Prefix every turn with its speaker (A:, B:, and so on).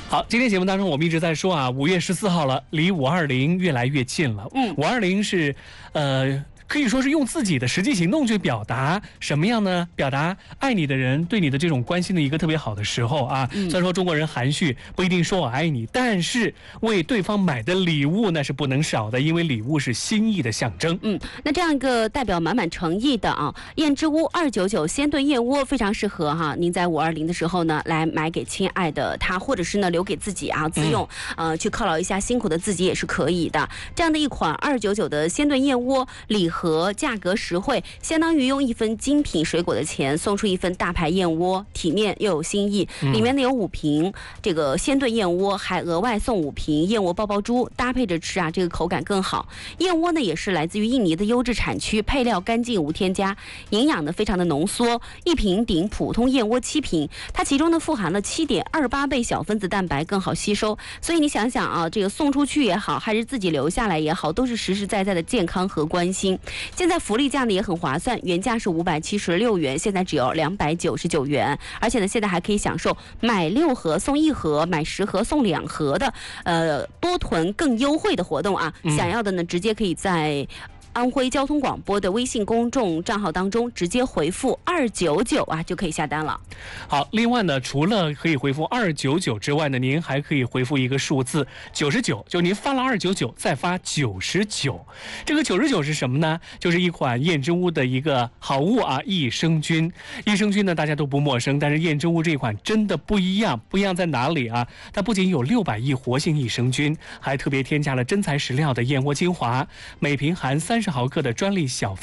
A: 好，今天节目当中我们一直在说啊，5月14号了，离520越来越近了。520是可以说是用自己的实际行动去表达什么样呢？表达爱你的人对你的这种关心的一个特别好的时候啊。虽然说中国人含蓄，不一定说我爱你，但是为对方买的礼物那是不能少的，因为礼物是心意的象征。
B: 那这样一个代表满满诚意的啊，燕之屋299鲜炖燕窝非常适合哈，您在520的时候呢，来买给亲爱的他，或者是呢留给自己啊自用，去犒劳一下辛苦的自己也是可以的。这样的一款299的鲜炖燕窝礼盒，价格实惠，相当于用一份精品水果的钱送出一份大牌燕窝，体面又有新意。里面呢有5瓶这个鲜炖燕窝，还额外送5瓶燕窝爆珠，搭配着吃啊，这个口感更好。燕窝呢也是来自于印尼的优质产区，配料干净无添加，营养呢非常的浓缩，一瓶顶普通燕窝7瓶，它其中呢富含了7.28倍小分子蛋白，更好吸收。所以你想想啊，这个送出去也好，还是自己留下来也好，都是实实在在的健康和关心。现在福利价呢也很划算，原价是576元，现在只有299元，而且呢现在还可以享受买6盒送1盒，买10盒送2盒的多囤更优惠的活动啊。想要的呢直接可以在安徽交通广播的微信公众账号当中直接回复299啊，就可以下单了。
A: 好，另外呢，除了可以回复299之外呢，您还可以回复一个数字99，就您发了299再发99。这个99是什么呢？就是一款燕之屋的一个好物啊，益生菌。益生菌呢大家都不陌生，但是燕之屋这款真的不一样，不一样在哪里啊？它不仅有600亿活性益生菌，还特别添加了真材实料的燕窝精华，每瓶含30毫克的专利小